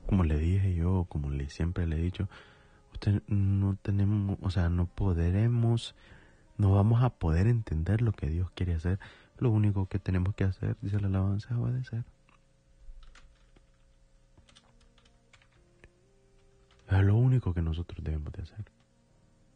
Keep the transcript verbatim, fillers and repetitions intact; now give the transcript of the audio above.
como le dije yo, como le siempre le he dicho, usted no tenemos, o sea, no podremos, no vamos a poder entender lo que Dios quiere hacer. Lo único que tenemos que hacer, dice la alabanza, es obedecer. Es lo único que nosotros debemos de hacer.